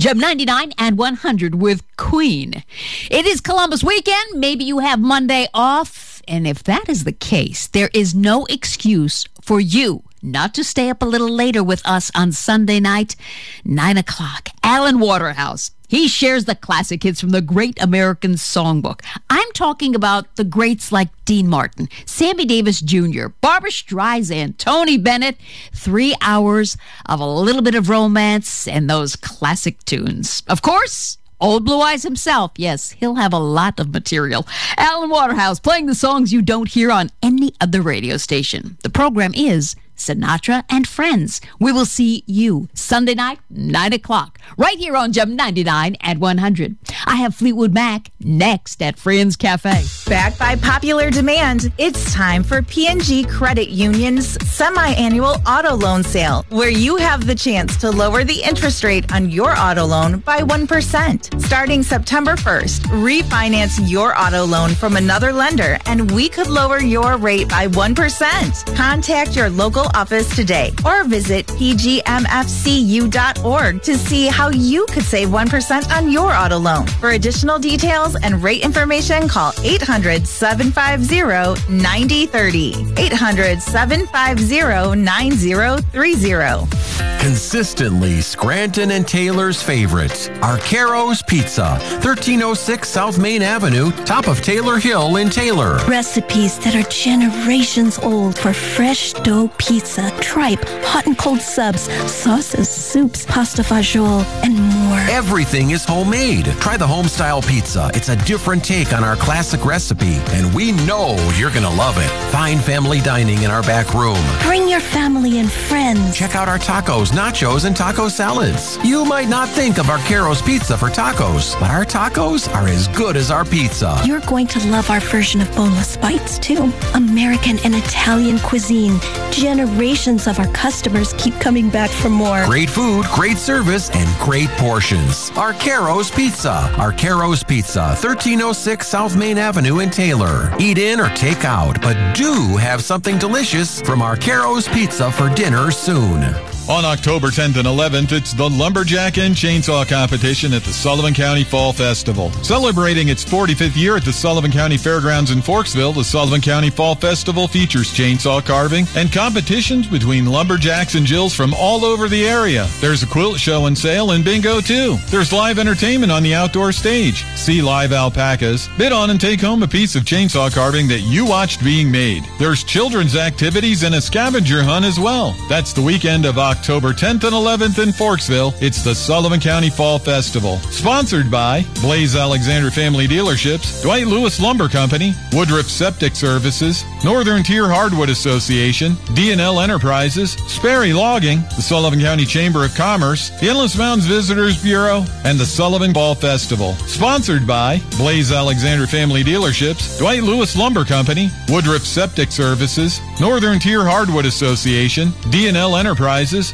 Gem 99 and 100 with Queen. It is Columbus weekend. Maybe you have Monday off. And if that is the case, there is no excuse for you not to stay up a little later with us on Sunday night, 9 o'clock. Alan Waterhouse. He shares the classic hits from the Great American Songbook. I'm talking about the greats like Dean Martin, Sammy Davis Jr., Barbra Streisand, Tony Bennett. 3 hours of a little bit of romance and those classic tunes. Of course, Old Blue Eyes himself. Yes, he'll have a lot of material. Alan Waterhouse playing the songs you don't hear on any other radio station. The program is Sinatra and Friends. We will see you Sunday night, 9 o'clock, right here on Gem 99 and 100. I have Fleetwood Mac next at Friends Cafe. Backed by popular demand, it's time for P&G Credit Union's semi-annual auto loan sale, where you have the chance to lower the interest rate on your auto loan by 1%. Starting September 1st, refinance your auto loan from another lender, and we could lower your rate by 1%. Contact your local office today or visit pgmfcu.org to see how you could save 1% on your auto loan. For additional details and rate information, call 800-750-9030. 800-750-9030. Consistently Scranton and Taylor's favorites. Arcaro's Pizza, 1306 South Main Avenue, top of Taylor Hill in Taylor. Recipes that are generations old for fresh dough pizza, tripe, hot and cold subs, sauces, soups, pasta fagioli, and more. Everything is homemade. Try the home-style pizza. It's a different take on our classic recipe, and we know you're going to love it. Fine family dining in our back room. Bring your family and friends. Check out our tacos, nachos, and taco salads. You might not think of Arcaro's Pizza for tacos, but our tacos are as good as our pizza. You're going to love our version of boneless bites, too. American and Italian cuisine. Generations of our customers keep coming back for more. Great food, great service, and great portions. Arcaro's Pizza. Arcaro's Pizza, 1306 South Main Avenue in Taylor. Eat in or take out, but do have something delicious from Arcaro's Pizza for dinner soon. On October 10th and 11th, it's the Lumberjack and Chainsaw Competition at the Sullivan County Fall Festival. Celebrating its 45th year at the Sullivan County Fairgrounds in Forksville, the Sullivan County Fall Festival features chainsaw carving and competitions between lumberjacks and Jills from all over the area. There's a quilt show and sale and bingo, too. There's live entertainment on the outdoor stage. See live alpacas. Bid on and take home a piece of chainsaw carving that you watched being made. There's children's activities and a scavenger hunt as well. That's the weekend of October 10th and 11th in Forksville. It's the Sullivan County Fall Festival. Sponsored by Blaze Alexander Family Dealerships, Dwight Lewis Lumber Company, Woodruff Septic Services, Northern Tier Hardwood Association, D&L Enterprises, Sperry Logging, the Sullivan County Chamber of Commerce, the Endless Mountains Visitors Bureau, and the Sullivan Fall Festival. Sponsored by Blaze Alexander Family Dealerships, Dwight Lewis Lumber Company, Woodruff Septic Services, Northern Tier Hardwood Association, D&L Enterprises,